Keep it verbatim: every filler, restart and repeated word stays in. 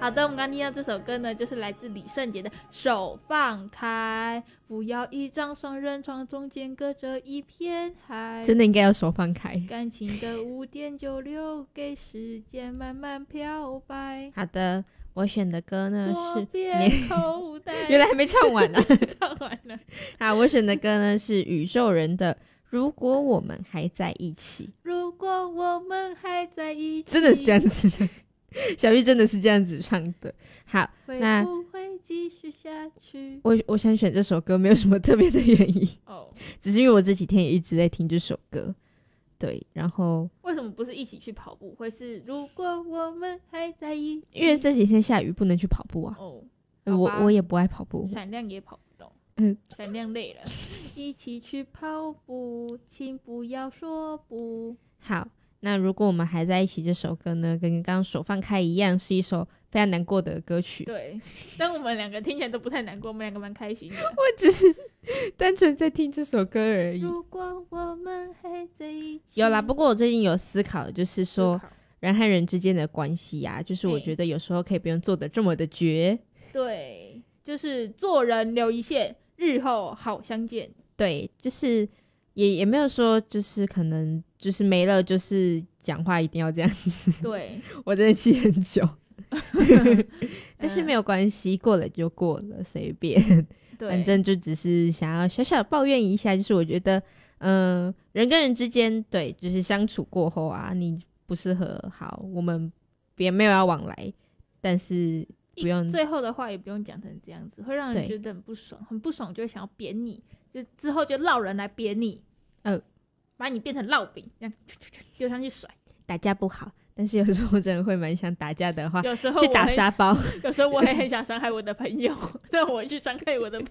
好的，我们刚听到这首歌呢，就是来自李圣杰的《手放开》，不要一张双人床，中间隔着一片海。 真的应该要手放开。 感情的污点就留给时间慢慢漂白。 好的，我选的歌呢左是边口袋原来还没唱完呢、啊。 唱完了。 好，我选的歌呢是宇宙人的《如果我们还在一起》。 如果我们还在一起， 真的是这样子唱，小玉真的是这样子唱的。好， 会那不会继续下去？ 我我想选这首歌没有什么特别的原因， 哦， 只是因为我这几天也一直在听这首歌。对，然后为什么不是一起去跑步？会是如果我们还在一起？ 因为这几天下雨不能去跑步啊。 哦， 呃我我也不爱跑步。 闪亮也跑不动， 嗯， 闪亮累了。一起去跑步，请不要说不。 好，那如果我们还在一起这首歌呢，跟刚刚手放开一样，是一首非常难过的歌曲。 对，但我们两个听起来都不太难过，我们两个蛮开心的。 我只是单纯在听这首歌而已。 如果我们还在一起， 有啦，不过我最近有思考，就是说人和人之间的关系啊，就是我觉得有时候可以不用做的这么的绝。 对，就是做人留一线，日后好相见。 对，就是也也没有说就是可能就是没了就是讲话一定要这样子。 对， 我真的气很久。但是没有关系，过了就过了，随便。 对， 反正就只是想要小小抱怨一下，就是我觉得嗯、呃，人跟人之间对就是相处过后啊，你不适合好，我们别没有要往来，但是不用最后的话也不用讲成这样子，会让人觉得很不爽，很不爽就会想要扁你，就之后就烙人来扁你， 呃， 把你变成烙饼，这样丢上去甩。 打架不好，但是有时候真的会蛮想打架的话， 有时候去打沙包。 有时候我也很想伤害我的朋友，但我去伤害我的